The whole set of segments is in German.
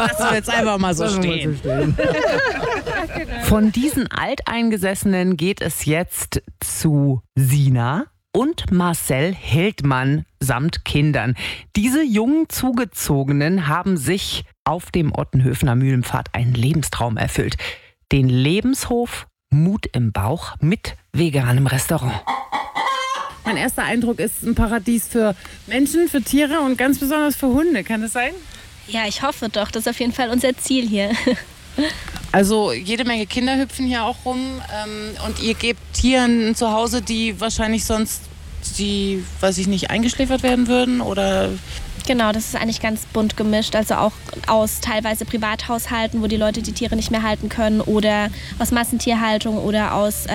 lassen wir jetzt einfach mal so stehen. Von diesen Alteingesessenen geht es jetzt zu Sina und Marcel Heldmann samt Kindern. Diese jungen Zugezogenen haben sich auf dem Ottenhöfener Mühlenpfad einen Lebenstraum erfüllt. Den Lebenshof Mut im Bauch mit veganem Restaurant. Mein erster Eindruck ist ein Paradies für Menschen, für Tiere und ganz besonders für Hunde. Kann das sein? Ja, ich hoffe doch. Das ist auf jeden Fall unser Ziel hier. Also jede Menge Kinder hüpfen hier auch rum und ihr gebt Tieren ein Zuhause, die wahrscheinlich sonst, weiß ich nicht, eingeschläfert werden würden oder... Genau, das ist eigentlich ganz bunt gemischt, also auch aus teilweise Privathaushalten, wo die Leute die Tiere nicht mehr halten können oder aus Massentierhaltung oder aus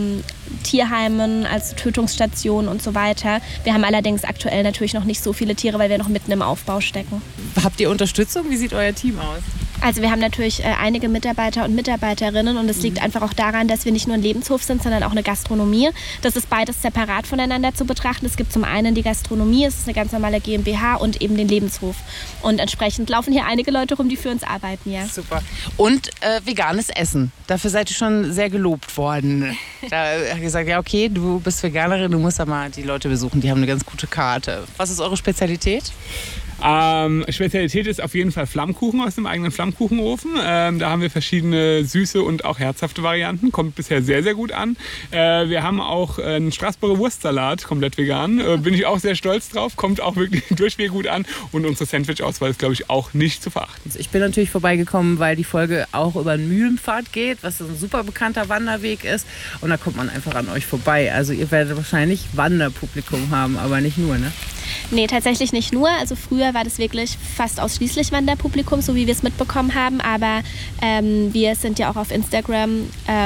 Tierheimen, also Tötungsstationen und so weiter. Wir haben allerdings aktuell natürlich noch nicht so viele Tiere, weil wir noch mitten im Aufbau stecken. Habt ihr Unterstützung? Wie sieht euer Team aus? Also wir haben natürlich einige Mitarbeiter und Mitarbeiterinnen und es liegt einfach auch daran, dass wir nicht nur ein Lebenshof sind, sondern auch eine Gastronomie. Das ist beides separat voneinander zu betrachten. Es gibt zum einen die Gastronomie, es ist eine ganz normale GmbH und eben den Lebenshof. Und entsprechend laufen hier einige Leute rum, die für uns arbeiten, ja. Super. Und veganes Essen. Dafür seid ihr schon sehr gelobt worden. Da hat gesagt, ja okay, du bist Veganerin, du musst da mal die Leute besuchen, die haben eine ganz gute Karte. Was ist eure Spezialität? Spezialität ist auf jeden Fall Flammkuchen aus dem eigenen Flammkuchenofen. Da haben wir verschiedene süße und auch herzhafte Varianten. Kommt bisher sehr, sehr gut an. Wir haben auch einen Straßburger Wurstsalat, komplett vegan. Bin ich auch sehr stolz drauf. Kommt auch wirklich durchweg gut an. Und unsere Sandwich-Auswahl ist, glaube ich, auch nicht zu verachten. Ich bin natürlich vorbeigekommen, weil die Folge auch über den Mühlenpfad geht, was ein super bekannter Wanderweg ist. Und da kommt man einfach an euch vorbei. Also ihr werdet wahrscheinlich Wanderpublikum haben, aber nicht nur, ne? Nee, tatsächlich nicht nur. Also früher war das wirklich fast ausschließlich Wanderpublikum, so wie wir es mitbekommen haben. Aber wir sind ja auch auf Instagram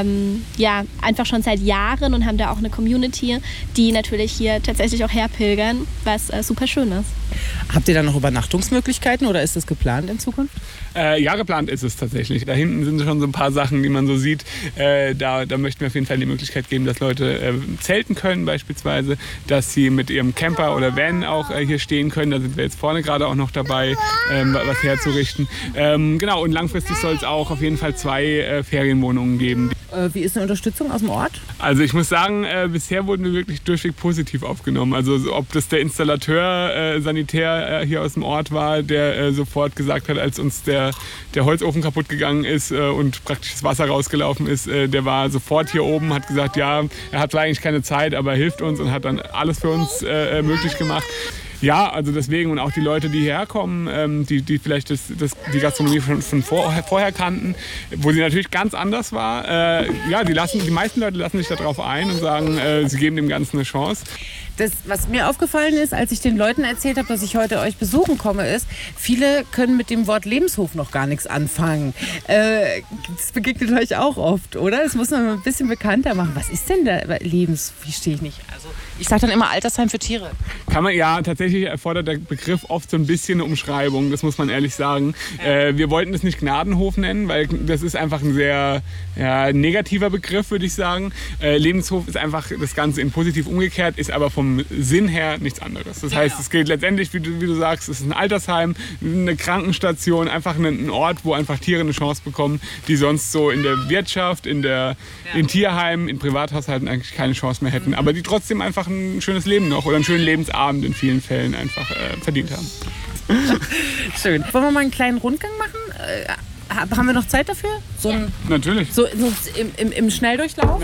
einfach schon seit Jahren und haben da auch eine Community, die natürlich hier tatsächlich auch herpilgern, was super schön ist. Habt ihr da noch Übernachtungsmöglichkeiten oder ist das geplant in Zukunft? Ja, geplant ist es tatsächlich. Da hinten sind schon so ein paar Sachen, die man so sieht. Da möchten wir auf jeden Fall die Möglichkeit geben, dass Leute zelten können beispielsweise, dass sie mit ihrem Camper oder Van auch hier stehen können. Da sind wir jetzt vorne gerade auch noch dabei, was herzurichten. Genau, und langfristig soll es auch auf jeden Fall 2 Ferienwohnungen geben. Wie ist eine Unterstützung aus dem Ort? Also ich muss sagen, bisher wurden wir wirklich durchweg positiv aufgenommen. Also ob das der Installateur, Sanitär hier aus dem Ort war, der sofort gesagt hat, als uns der Holzofen kaputt gegangen ist und praktisch das Wasser rausgelaufen ist, der war sofort hier oben, hat gesagt, ja, er hat zwar eigentlich keine Zeit, aber er hilft uns und hat dann alles für uns möglich gemacht. Ja, also deswegen und auch die Leute, die hierher kommen, die vielleicht die Gastronomie von vorher kannten, wo sie natürlich ganz anders war. Die meisten Leute lassen sich darauf ein und sagen, sie geben dem Ganzen eine Chance. Das, was mir aufgefallen ist, als ich den Leuten erzählt habe, dass ich heute euch besuchen komme, ist, viele können mit dem Wort Lebenshof noch gar nichts anfangen. Das begegnet euch auch oft, oder? Das muss man ein bisschen bekannter machen. Was ist denn der Verstehe ich nicht. Also ich sage dann immer Altersheim für Tiere. Tatsächlich erfordert der Begriff oft so ein bisschen eine Umschreibung, das muss man ehrlich sagen. Wir wollten es nicht Gnadenhof nennen, weil das ist einfach ein sehr negativer Begriff, würde ich sagen. Lebenshof ist einfach das Ganze in positiv umgekehrt, ist aber vom Sinn her nichts anderes. Das heißt, es geht letztendlich, wie du sagst, es ist ein Altersheim, eine Krankenstation, einfach ein Ort, wo einfach Tiere eine Chance bekommen, die sonst so in der Wirtschaft, in Tierheimen, in Privathaushalten eigentlich keine Chance mehr hätten, aber die trotzdem einfach ein schönes Leben noch oder einen schönen Lebensabend in vielen Fällen einfach verdient haben. Schön. Wollen wir mal einen kleinen Rundgang machen? Haben wir noch Zeit dafür? Natürlich. So im Schnelldurchlauf?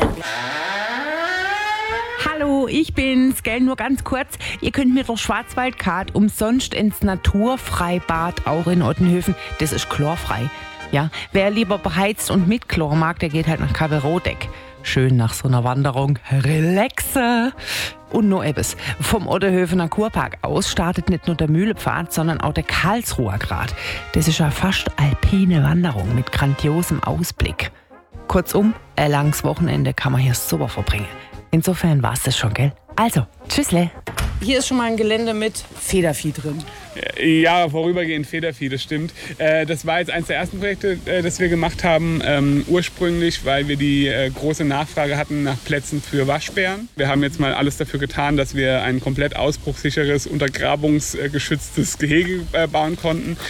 Hallo, ich bin's, gell, nur ganz kurz. Ihr könnt mit der Schwarzwaldcard umsonst ins Naturfreibad auch in Ottenhöfen. Das ist chlorfrei. Ja, wer lieber beheizt und mit Chlor mag, der geht halt nach Kaverodeck. Schön nach so einer Wanderung relaxe. Und noch etwas. Vom Ottenhöfener Kurpark aus startet nicht nur der Mühlepfad, sondern auch der Karlsruher Grat. Das ist ja fast alpine Wanderung mit grandiosem Ausblick. Kurzum, ein langes Wochenende kann man hier super verbringen. Insofern war's das schon, gell? Also, tschüssle. Hier ist schon mal ein Gelände mit Federvieh drin. Ja, vorübergehend Federvieh, das stimmt. Das war jetzt eines der ersten Projekte, das wir gemacht haben. Ursprünglich, weil wir die große Nachfrage hatten nach Plätzen für Waschbären. Wir haben jetzt mal alles dafür getan, dass wir ein komplett ausbruchssicheres, untergrabungsgeschütztes Gehege bauen konnten.